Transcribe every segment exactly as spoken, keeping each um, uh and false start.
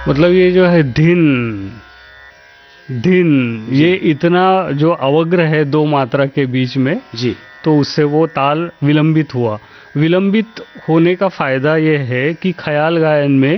मतलब ये जो है धिन धिन, ये इतना जो अवग्र है दो मात्रा के बीच में जी, तो उससे वो ताल विलंबित हुआ। विलंबित होने का फायदा ये है कि ख्याल गायन में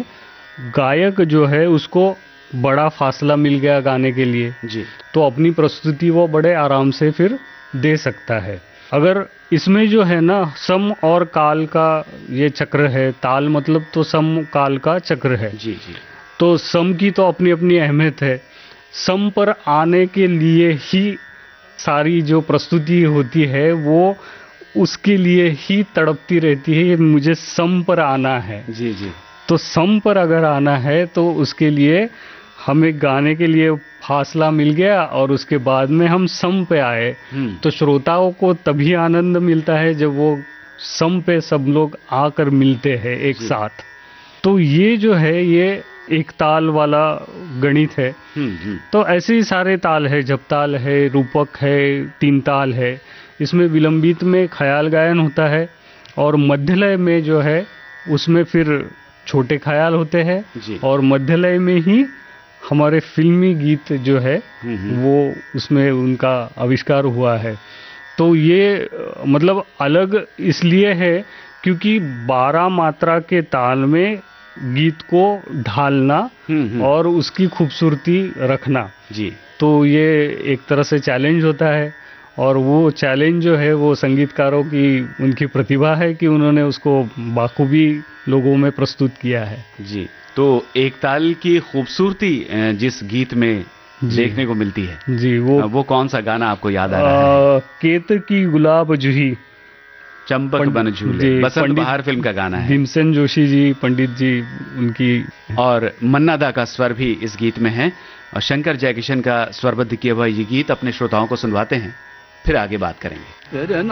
गायक जो है उसको बड़ा फासला मिल गया गाने के लिए, जी, तो अपनी प्रस्तुति वो बड़े आराम से फिर दे सकता है। अगर इसमें जो है ना सम और काल का ये चक्र है, ताल मतलब तो सम काल का चक्र है, जी, जी, तो सम की तो अपनी अपनी अहमियत है। सम पर आने के लिए ही सारी जो प्रस्तुति होती है वो उसके लिए ही तड़पती रहती है, मुझे सम पर आना है। जी, जी, तो सम पर अगर आना है तो उसके लिए हमें गाने के लिए फासला मिल गया और उसके बाद में हम सम पे आए, हम्म, तो श्रोताओं को तभी आनंद मिलता है जब वो सम पे सब लोग आकर मिलते हैं एक जी। साथ। तो ये जो है ये एक ताल वाला गणित है। हम्म, हम्म, तो ऐसे ही सारे ताल है, जपताल है, रूपक है, तीन ताल है। इसमें विलंबित में ख्याल गायन होता है और मध्यलय में जो है उसमें फिर छोटे ख्याल होते हैं जी, और मध्यलय में ही हमारे फिल्मी गीत जो है हम्म, हम्म, वो उसमें उनका आविष्कार हुआ है। तो ये अ, मतलब अलग इसलिए है क्योंकि बारह मात्रा के ताल में गीत को ढालना हम्म, हम्म, और उसकी खूबसूरती रखना, जी, तो ये एक तरह से चैलेंज होता है। और वो चैलेंज जो है वो संगीतकारों की उनकी प्रतिभा है कि उन्होंने उसको बाखूबी लोगों में प्रस्तुत किया है। जी। तो एक ताल की खूबसूरती अ, जिस गीत में जी। देखने को मिलती है, जी, वो अ, वो कौन सा गाना आपको याद आ रहा है? आ, केत की गुलाब जूही, चंपक पंड- बन झूले, जी, बसंत पंडित बहार फिल्म का गाना है। भीमसेन जोशी जी, पंडित जी उनकी। और मन्ना दा का स्वर भी इस गीत में है और शंकर जयकिशन का स्वरबद्ध किया हुआ ये गीत अपने श्रोताओं को सुनवाते हैं, फिर आगे बात करेंगे।